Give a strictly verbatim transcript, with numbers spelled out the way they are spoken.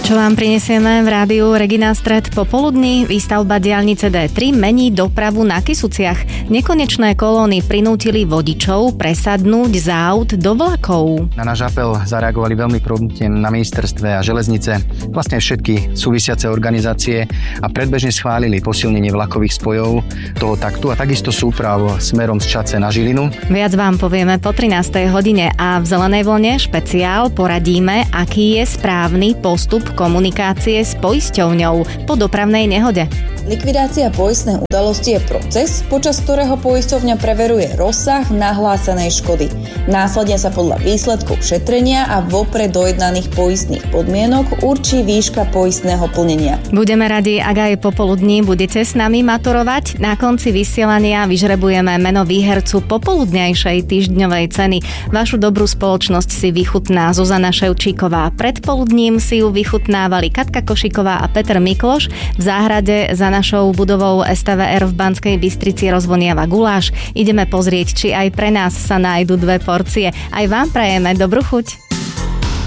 Čo vám prinesieme v rádiu Regina Stred popoludní? Výstavba diaľnice dé tri mení dopravu na Kysuciach. Nekonečné kolóny prinútili vodičov presadnúť z aut do vlakov. Na náš apel zareagovali veľmi promptne na ministerstve a železnice, vlastne všetky súvisiace organizácie a predbežne schválili posilnenie vlakových spojov toho taktu a takisto súprav smerom z Čadce na Žilinu. Viac vám povieme po trinástej hodine a v Zelenej vlne špeciál poradíme, aký je správny postup komunikácie s poisťovňou po dopravnej nehode. Likvidácia poistnej udalosti je proces, počas ktorého poisťovňa preveruje rozsah nahlásenej škody. Následne sa podľa výsledkov šetrenia a vopred dojednaných poistných podmienok určí výška poistného plnenia. Budeme radi, ak aj popoludní budete s nami maturovať. Na konci vysielania vyžrebujeme meno výhercu popoludňajšej týždňovej ceny. Vašu dobrú spoločnosť si vychutná Zuzana Ševčíková. Predpoludním si ju vychutnávali Katka Košiková a Peter Mikloš. V záhrade za našou budovou es té vé er v Banskej Bystrici rozvoniava guláš. Ideme pozrieť, či aj pre nás sa nájdu dve porcie. Aj vám prajeme dobrú chuť.